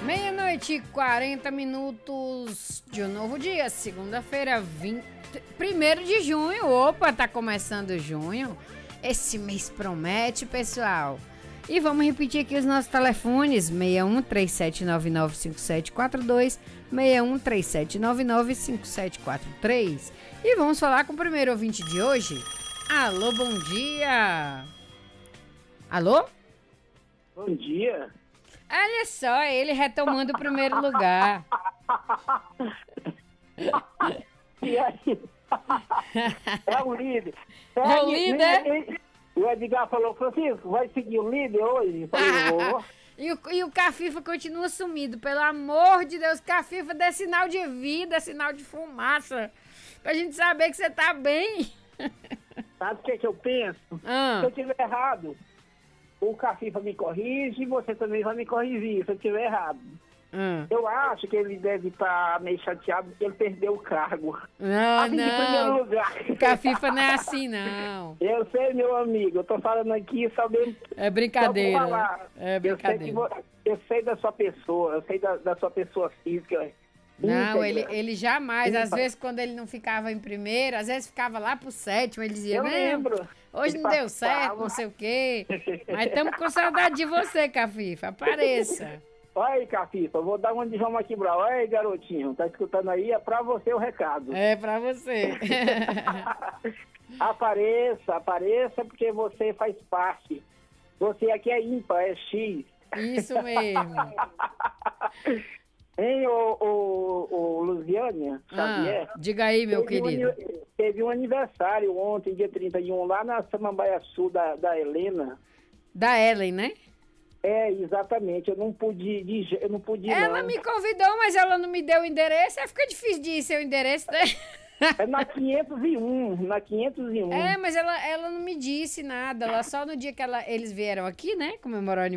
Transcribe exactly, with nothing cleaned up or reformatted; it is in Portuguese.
Meia-noite e quarenta minutos de um novo dia, segunda-feira, vinte primeiro de junho. Opa, tá começando junho. Esse mês promete, pessoal. E vamos repetir aqui os nossos telefones: seis um três sete nove nove cinco sete quatro dois, seis um três sete nove nove cinco sete quatro três. E vamos falar com o primeiro ouvinte de hoje. Alô, bom dia. Alô? Bom dia. Olha só, ele retomando o primeiro lugar. E aí? É o líder. É É o líder? líder. O Edgar falou, Francisco, vai seguir o líder hoje? Eu falei, vou. E o, e o Cafifa continua sumido. Pelo amor de Deus, Cafifa, dê sinal de vida, sinal de fumaça. Pra gente saber que você tá bem. Sabe o que, é que eu penso? Ah. Se eu tiver errado, o Cafifa me corrige e você também vai me corrigir se eu tiver errado. Ah. Eu acho que ele deve estar meio chateado porque ele perdeu o cargo. Não, Assim, em primeiro não. lugar. Cafifa não é assim, não. Eu sei, meu amigo, eu tô falando aqui sabendo. É brincadeira. Só pra falar. É brincadeira. Eu sei, que vo- eu sei da sua pessoa, eu sei da, da sua pessoa física. Não, íntegra. ele, ele jamais. Às Íntegra. vezes, quando ele não ficava em primeiro, às vezes ficava lá pro sétimo, ele dizia, Eu não, lembro. hoje Ele não deu participava. certo, não sei o quê. Mas estamos com saudade de você, Cafifa. Apareça. Olha aí, Cafifa, eu vou dar uma de João Maquibral. Olha aí, garotinho, tá escutando aí? É pra você o recado. É pra você. Apareça, apareça, porque você faz parte. Você aqui é ímpar, é X. Isso mesmo. Hein, ô, ô, ô Luziânia Xavier? Ah, diga aí, meu teve querido. Um, ani- teve um aniversário ontem, dia trinta e um, lá na Samambaia Sul da, da Helena. Da Ellen, né? É, exatamente, eu não pude, de je- eu não pude Ela não. me convidou, mas ela não me deu o endereço. Aí fica difícil de ir seu endereço, né? É na quinhentos e um, na quinhentos e um. É, mas ela, ela não me disse nada. Ela só no dia que ela, eles vieram aqui, né? Comemorar o